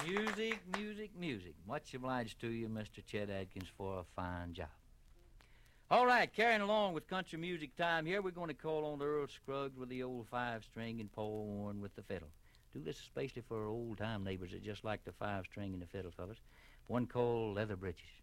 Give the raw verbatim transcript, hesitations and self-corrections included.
Music, music, music. Much obliged to you, Mister Chet Atkins, for a fine job. All right, carrying along with country music time here, we're going to call on Earl Scruggs with the old five-string and Paul Warren with the fiddle. Do this especially for our old-time neighbors that just like the five-string and the fiddle, fellas. One called Leather Britches.